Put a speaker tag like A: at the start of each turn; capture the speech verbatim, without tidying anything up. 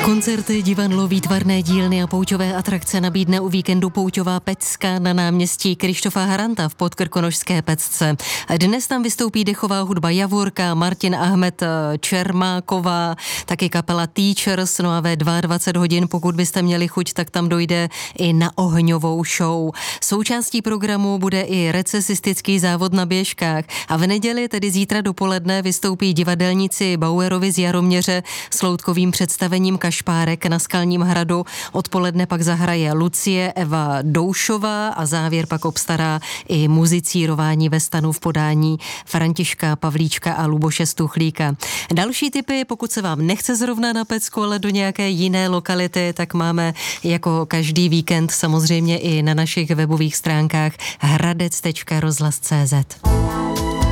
A: Koncerty, divadlo, výtvarné dílny a pouťové atrakce nabídne u víkendu pouťová pecka na náměstí Krištofa Haranta v Podkrkonošské pecce. Dnes tam vystoupí dechová hudba Javorka, Martin Ahmed Čermáková, taky kapela Teachers, no a ve dvacet dva hodin, pokud byste měli chuť, tak tam dojde i na ohňovou show. Součástí programu bude i recesistický závod na běžkách a v neděli, tedy zítra dopoledne, vystoupí divadelníci Bauerovi z Jaroměře s loutkovým představením Kašpárek na Skalním hradu. Odpoledne pak zahraje Lucie Eva Doušová a závěr pak obstará i muzicírování ve stanu v podání Františka Pavlíčka a Luboše Stuchlíka. Další tipy, pokud se vám nechce zrovna na pecku, ale do nějaké jiné lokality, tak máme jako každý víkend samozřejmě i na našich webových stránkách hradec tečka rozhlas tečka cé zet.